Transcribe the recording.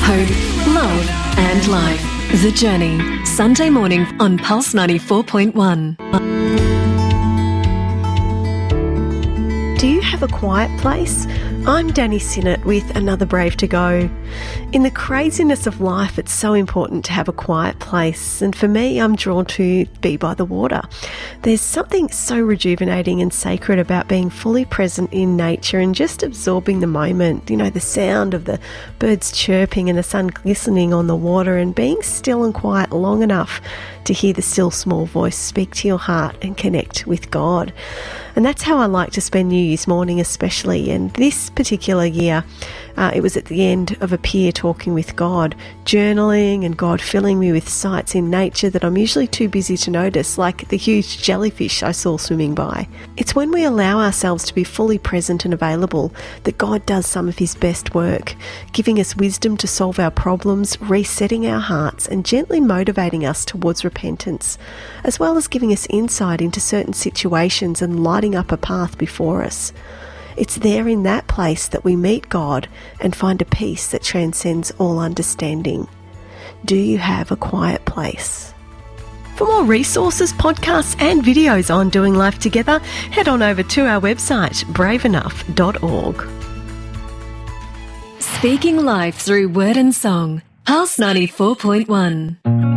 hope, love and life. The Journey, Sunday morning on Pulse 94.1. Do you have a quiet place? I'm Danny Sinnott with another Brave to Go. In the craziness of life, it's so important to have a quiet place, and for me, I'm drawn to be by the water. There's something so rejuvenating and sacred about being fully present in nature and just absorbing the moment. You know, the sound of the birds chirping and the sun glistening on the water, and being still and quiet long enough to hear the still small voice speak to your heart and connect with God. And that's how I like to spend New Year's morning especially. And this particular year, it was at the end of a pier talking with God, journaling, and God filling me with sights in nature that I'm usually too busy to notice, like the huge jellyfish I saw swimming by. It's when we allow ourselves to be fully present and available that God does some of his best work, giving us wisdom to solve our problems, resetting our hearts, and gently motivating us towards repentance, as well as giving us insight into certain situations and lighting up a path before us. It's there in that place that we meet God and find a peace that transcends all understanding. Do you have a quiet place? For more resources, podcasts and videos on doing life together, head on over to our website, braveenough.org. Speaking life through word and song. Pulse 94.1.